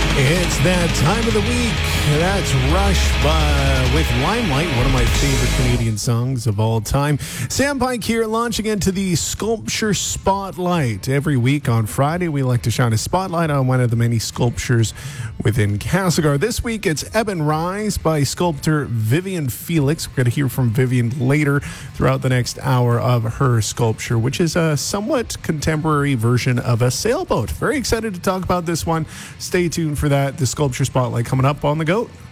It's that time of the week. That's Rush with Limelight, one of my favorite Canadian songs of all time. Sam Pike here, launching into the Sculpture Spotlight. Every week on Friday, we like to shine a spotlight on one of the many sculptures within Castlegar. This week, it's Ebon Rise by sculptor Vivian Felix. We're going to hear from Vivian later throughout the next hour of her sculpture, which is a somewhat contemporary version of a sailboat. Very excited to talk about this one. Stay tuned for that. The Sculpture Spotlight coming up on The Goat.